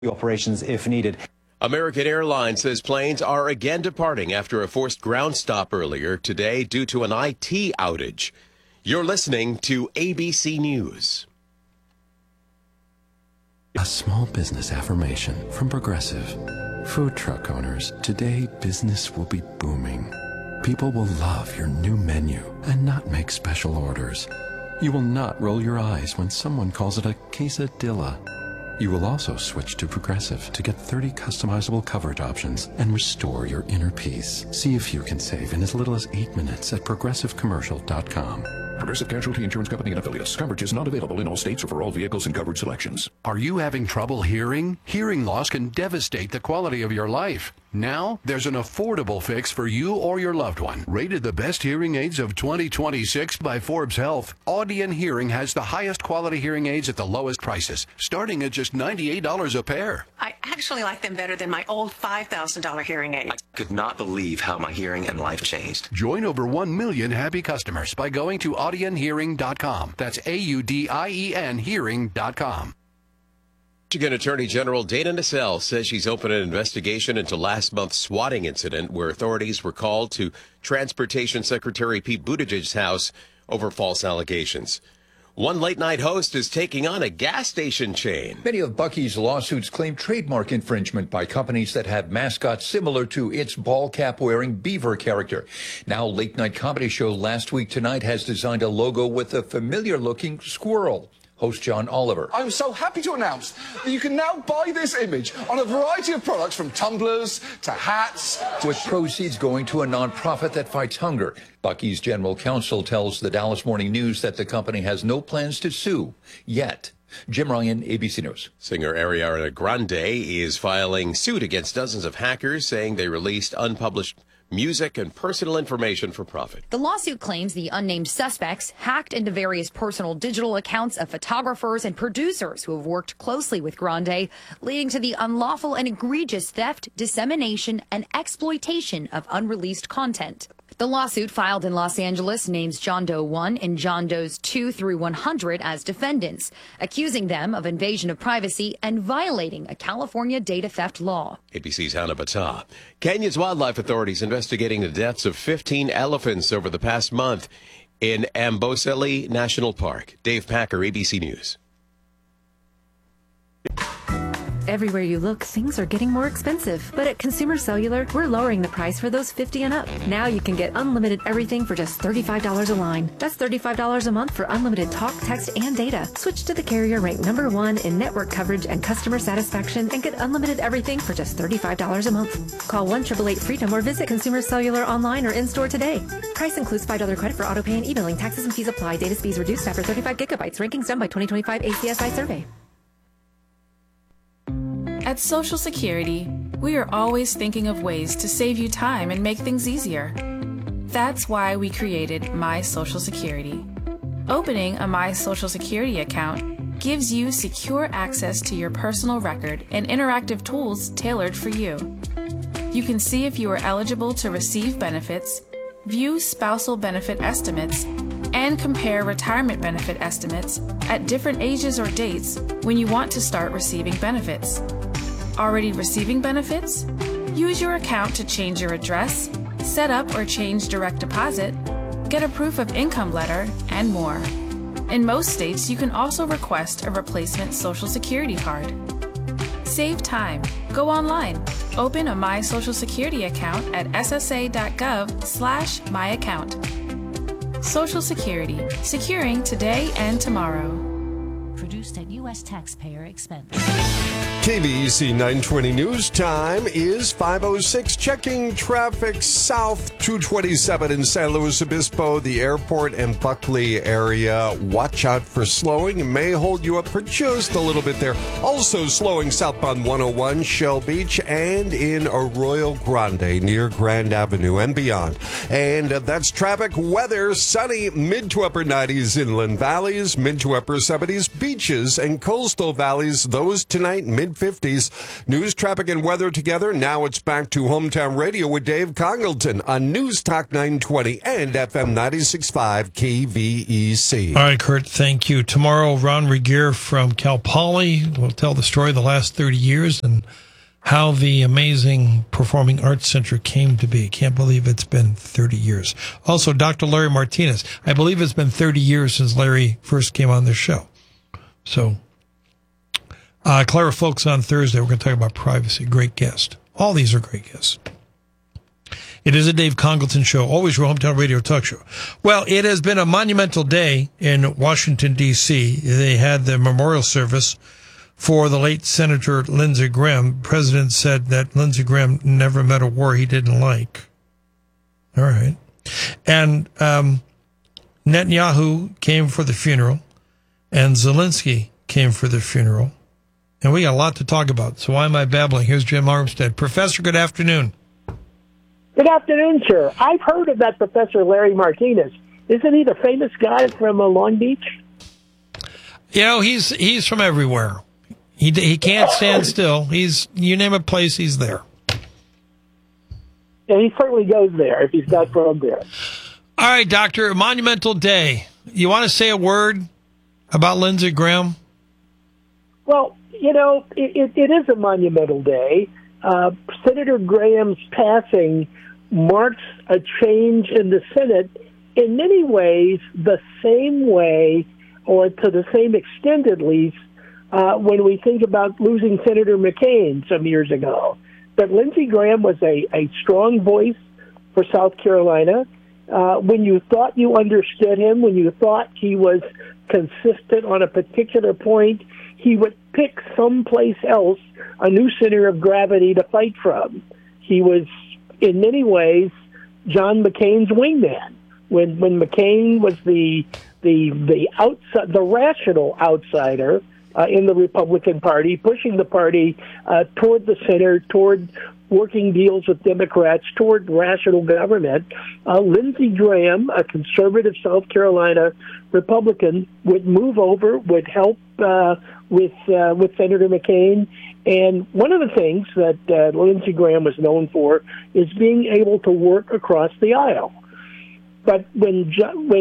operations if needed. American Airlines says planes are again departing after a forced ground stop earlier today due to an IT outage. You're listening to ABC News. A small business affirmation from Progressive. Food truck owners, today business will be booming. People will love your new menu and not make special orders. You will not roll your eyes when someone calls it a quesadilla. You will also switch to Progressive to get 30 customizable coverage options and restore your inner peace. See if you can save in as little as 8 minutes at progressivecommercial.com. Progressive Casualty Insurance Company and affiliates. Coverage is not available in all states or for all vehicles and coverage selections. Are you having trouble hearing? Hearing loss can devastate the quality of your life. Now, there's an affordable fix for you or your loved one. Rated the best hearing aids of 2026 by Forbes Health, Audion Hearing has the highest quality hearing aids at the lowest prices, starting at just $98 a pair. I actually like them better than my old $5,000 hearing aid. I could not believe how my hearing and life changed. Join over 1 million happy customers by going to audionhearing.com. That's AUDIEN hearing.com. Michigan Attorney General Dana Nessel says she's opened an investigation into last month's swatting incident where authorities were called to Transportation Secretary Pete Buttigieg's house over false allegations. One late-night host is taking on a gas station chain. Many of Buc-ee's lawsuits claim trademark infringement by companies that have mascots similar to its ball cap-wearing beaver character. Now, late-night comedy show Last Week Tonight has designed a logo with a familiar-looking squirrel. Host John Oliver. I'm so happy to announce that you can now buy this image on a variety of products from tumblers to hats. With proceeds going to a nonprofit that fights hunger. Buc-ee's general counsel tells the Dallas Morning News that the company has no plans to sue yet. Jim Ryan, ABC News. Singer Ariana Grande is filing suit against dozens of hackers, saying they released unpublished music and personal information for profit. The lawsuit claims the unnamed suspects hacked into various personal digital accounts of photographers and producers who have worked closely with Grande, leading to the unlawful and egregious theft, dissemination, and exploitation of unreleased content. The lawsuit filed in Los Angeles names John Doe 1 and John Does 2 through 100 as defendants, accusing them of invasion of privacy and violating a California data theft law. ABC's Hannah Battah. Kenya's wildlife authorities investigating the deaths of 15 elephants over the past month in Amboseli National Park. Dave Packer, ABC News. Everywhere you look, things are getting more expensive. But at Consumer Cellular, we're lowering the price for those 50 and up. Now you can get unlimited everything for just $35 a line. That's $35 a month for unlimited talk, text, and data. Switch to the carrier ranked #1 in network coverage and customer satisfaction and get unlimited everything for just $35 a month. Call 1-888-FREEDOM or visit Consumer Cellular online or in-store today. Price includes $5 credit for auto pay and e-billing. Taxes and fees apply. Data speeds reduced after 35 gigabytes. Rankings done by 2025 ACSI survey. At Social Security, we are always thinking of ways to save you time and make things easier. That's why we created My Social Security. Opening a My Social Security account gives you secure access to your personal record and interactive tools tailored for you. You can see if you are eligible to receive benefits, view spousal benefit estimates, and compare retirement benefit estimates at different ages or dates when you want to start receiving benefits. Already receiving benefits? Use your account to change your address, set up or change direct deposit, get a proof of income letter, and more. In most states, you can also request a replacement Social Security card. Save time. Go online. Open a My Social Security account at ssa.gov/myaccount. Social Security. Securing today and tomorrow. Produced at U.S. taxpayer expense. KVEC 920 News time is 5:06. Checking traffic south 227 in San Luis Obispo, the airport and Buckley area. Watch out for slowing. It may hold you up for just a little bit there. Also slowing southbound 101 Shell Beach and in Arroyo Grande near Grand Avenue and beyond. And that's traffic. Weather, sunny, mid to upper 90s inland valleys, mid to upper 70s beaches and coastal valleys. Those tonight, mid mid-50s. News, traffic, and weather together. Now it's back to Hometown Radio with Dave Congleton on News Talk 920 and FM 96.5 KVEC. All right, Kurt, thank you. Tomorrow, Ron Regier from Cal Poly will tell the story of the last 30 years and how the amazing Performing Arts Center came to be. Can't believe it's been 30 years. Also, Dr. Larry Martinez. I believe it's been 30 years since Larry first came on this show. So, Clara Folks on Thursday, we're going to talk about privacy. Great guest. All these are great guests. It is a Dave Congleton show, always your hometown radio talk show. Well, it has been a monumental day in Washington, D.C. They had the memorial service for the late Senator Lindsey Graham. The president said that Lindsey Graham never met a war he didn't like. All right. And Netanyahu came for the funeral, and Zelensky came for the funeral. And we got a lot to talk about, so why am I babbling? Here's Jim Armstead. Professor, good afternoon. Good afternoon, sir. I've heard of that Professor Larry Martinez. Isn't he the famous guy from Long Beach? You know, he's from everywhere. He can't stand still. You name a place, he's there. Yeah, he certainly goes there if he's not from there. All right, Doctor, a monumental day. You want to say a word about Lindsey Graham? Well, you know, it is a monumental day. Senator Graham's passing marks a change in the Senate in many ways the same way, or to the same extent at least, when we think about losing Senator McCain some years ago. But Lindsey Graham was a strong voice for South Carolina. When you thought you understood him, when you thought he was consistent on a particular point, he would pick someplace else a new center of gravity to fight from. He was, in many ways, John McCain's wingman. When McCain was the rational outsider in the Republican Party, pushing the party toward the center, toward working deals with Democrats, toward rational government, Lindsey Graham, a conservative South Carolina Republican, would move over, would help with Senator McCain. And one of the things that Lindsey Graham was known for is being able to work across the aisle. But when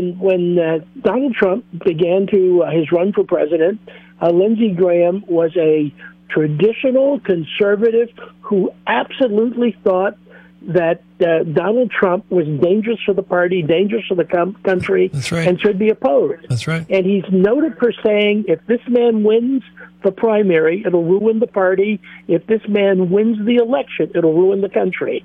Donald Trump began his run for president, Lindsey Graham was a traditional conservative who absolutely thought that Donald Trump was dangerous for the party, dangerous for the country, That's right. and should be opposed. That's right. And he's noted for saying, if this man wins the primary, it'll ruin the party. If this man wins the election, it'll ruin the country.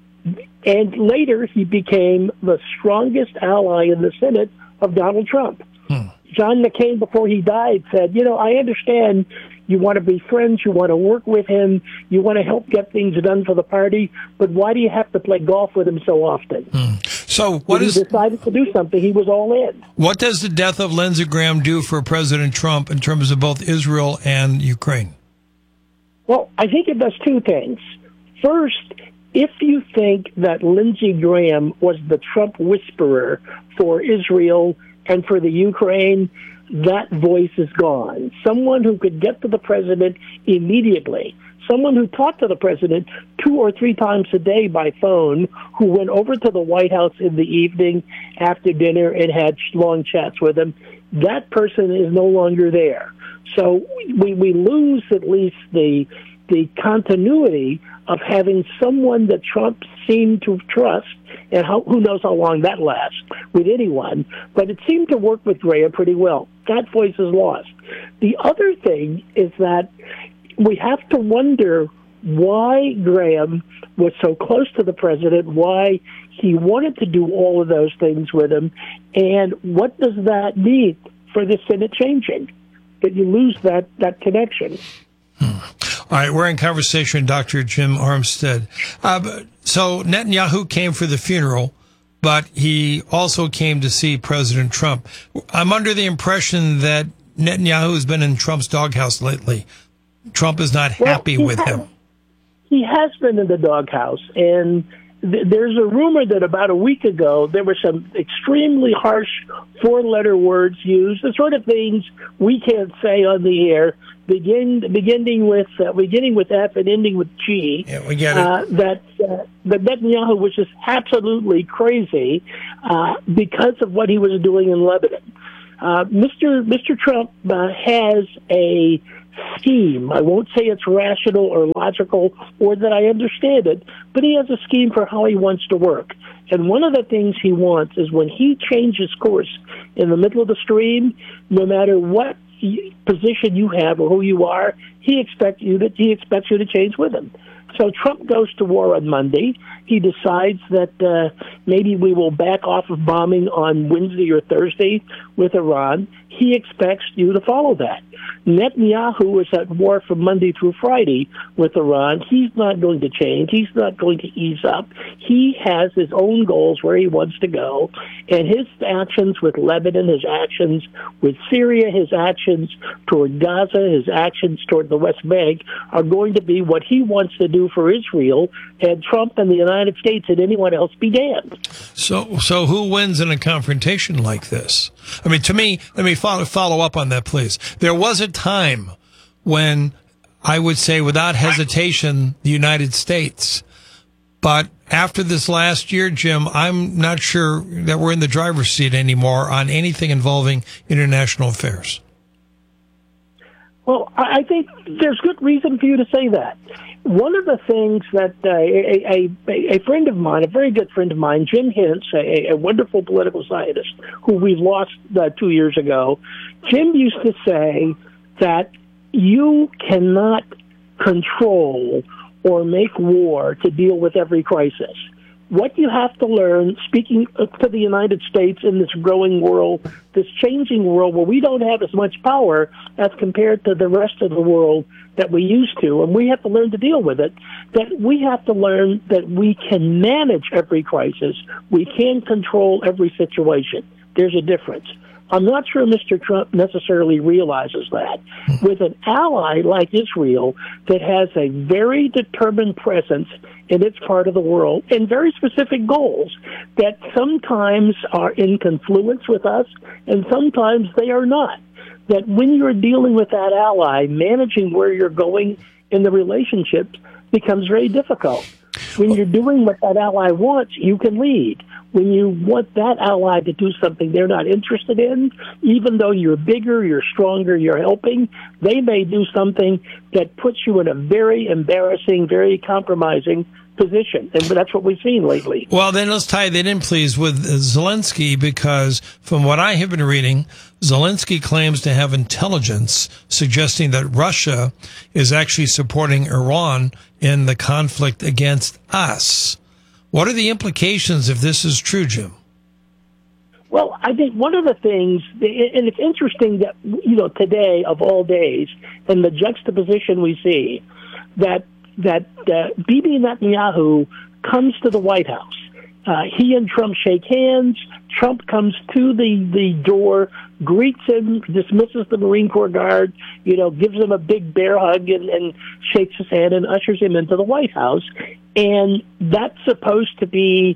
And later, he became the strongest ally in the Senate of Donald Trump. John McCain, before he died, said, you know, I understand you want to be friends, you want to work with him, you want to help get things done for the party, but why do you have to play golf with him so often? So when he decided to do something, he was all in. What does the death of Lindsey Graham do for President Trump in terms of both Israel and Ukraine? Well, I think it does two things. First, if you think that Lindsey Graham was the Trump whisperer for Israel and for the Ukraine, that voice is gone. Someone who could get to the president immediately, someone who talked to the president 2 or 3 times a day by phone, who went over to the White House in the evening after dinner and had long chats with him, that person is no longer there. So we lose at least the continuity of having someone that Trump seemed to trust, and who knows how long that lasts with anyone, but it seemed to work with Graham pretty well. That voice is lost. The other thing is that we have to wonder why Graham was so close to the president, why he wanted to do all of those things with him, and what does that mean for the Senate changing? That you lose that connection. All right, we're in conversation with Dr. Jim Armstead. So Netanyahu came for the funeral, but he also came to see President Trump. I'm under the impression that Netanyahu has been in Trump's doghouse lately. Trump is not happy with him. He has been in the doghouse, and there's a rumor that about a week ago there were some extremely harsh four-letter words used, the sort of things we can't say on the air, beginning with F and ending with G. Yeah, we get it. That Netanyahu was just absolutely crazy because of what he was doing in Lebanon. Mr. Trump has a scheme. I won't say it's rational or logical or that I understand it, but he has a scheme for how he wants to work. And one of the things he wants is when he changes course in the middle of the stream, no matter what position you have or who you are, he expects you to change with him. So Trump goes to war on Monday. He decides that maybe we will back off of bombing on Wednesday or Thursday with Iran. He expects you to follow that. Netanyahu is at war from Monday through Friday with Iran. He's not going to change. He's not going to ease up. He has his own goals where he wants to go. And his actions with Lebanon, his actions with Syria, his actions toward Gaza, his actions toward the West Bank are going to be what he wants to do for Israel, and Trump and the United States and anyone else be damned. So who wins in a confrontation like this? I mean, to me, let me follow up on that, please. There was a time when I would say without hesitation, the United States. But after this last year, Jim, I'm not sure that we're in the driver's seat anymore on anything involving international affairs. Well, I think there's good reason for you to say that. One of the things that a friend of mine, a very good friend of mine, Jim Hintz, a wonderful political scientist who we lost 2 years ago, Jim used to say that you cannot control or make war to deal with every crisis. What you have to learn, speaking to the United States in this growing world, this changing world where we don't have as much power as compared to the rest of the world that we used to, and we have to learn to deal with it, that we have to learn that we can manage every crisis. We can control every situation. There's a difference. I'm not sure Mr. Trump necessarily realizes that. With an ally like Israel that has a very determined presence in its part of the world and very specific goals that sometimes are in confluence with us and sometimes they are not, that when you're dealing with that ally, managing where you're going in the relationship becomes very difficult. When you're doing what that ally wants, you can lead. When you want that ally to do something they're not interested in, even though you're bigger, you're stronger, you're helping, they may do something that puts you in a very embarrassing, very compromising position. And that's what we've seen lately. Well, then let's tie that in, please, with Zelensky, because from what I have been reading, Zelensky claims to have intelligence suggesting that Russia is actually supporting Iran in the conflict against us. What are the implications if this is true, Jim? Well, I think one of the things, and it's interesting that, today of all days, and the juxtaposition we see, that Bibi Netanyahu comes to the White House. He and Trump shake hands. Trump comes to the door, greets him, dismisses the Marine Corps Guard, gives him a big bear hug and shakes his hand and ushers him into the White House. And that's supposed to be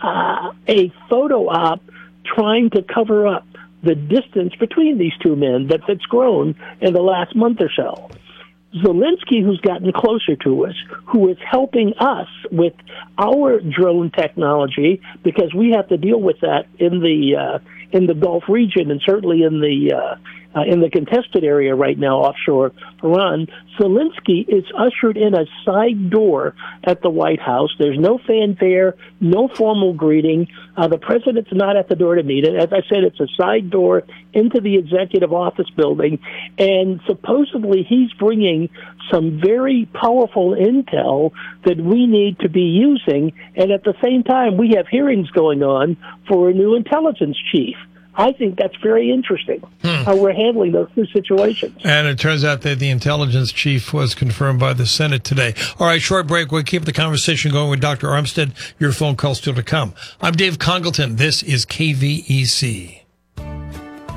a photo op trying to cover up the distance between these two men that's grown in the last month or so. Zelensky, who's gotten closer to us, who is helping us with our drone technology, because we have to deal with that in the Gulf region and certainly in the contested area right now offshore Iran. Zelensky is ushered in a side door at the White House. There's no fanfare, no formal greeting. The president's not at the door to meet it. As I said, it's a side door into the executive office building, and supposedly he's bringing some very powerful intel that we need to be using, and at the same time we have hearings going on for a new intelligence chief. I think that's very interesting, how we're handling those two situations. And it turns out that the intelligence chief was confirmed by the Senate today. All right, short break. We'll keep the conversation going with Dr. Armstead. Your phone call still to come. I'm Dave Congleton. This is KVEC.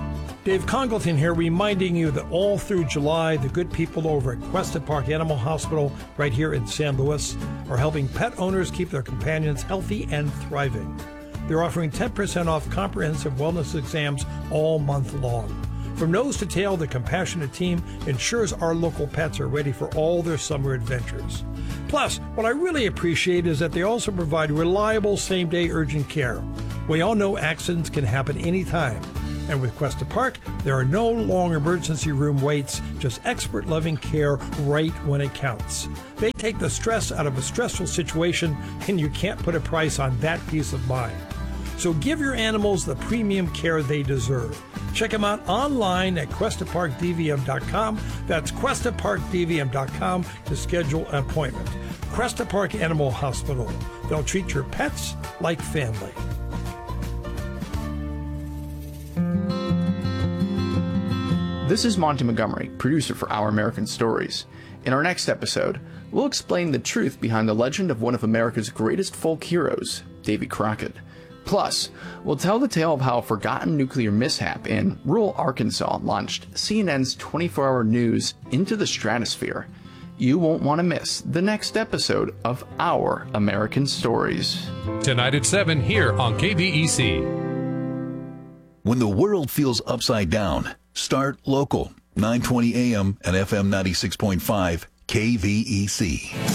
Dave Congleton here, reminding you that all through July, the good people over at Cuesta Park Animal Hospital right here in San Luis are helping pet owners keep their companions healthy and thriving. They're offering 10% off comprehensive wellness exams all month long. From nose to tail, the compassionate team ensures our local pets are ready for all their summer adventures. Plus, what I really appreciate is that they also provide reliable same-day urgent care. We all know accidents can happen anytime. And with Cuesta Park, there are no long emergency room waits, just expert loving care right when it counts. They take the stress out of a stressful situation, and you can't put a price on that peace of mind. So give your animals the premium care they deserve. Check them out online at QuestaParkDVM.com. That's QuestaParkDVM.com to schedule an appointment. Cuesta Park Animal Hospital. They'll treat your pets like family. This is Monty Montgomery, producer for Our American Stories. In our next episode, we'll explain the truth behind the legend of one of America's greatest folk heroes, Davy Crockett. Plus, we'll tell the tale of how a forgotten nuclear mishap in rural Arkansas launched CNN's 24-hour news into the stratosphere. You won't want to miss the next episode of Our American Stories. Tonight at 7 here on KVEC. When the world feels upside down, start local. 920 AM and FM 96.5 KVEC.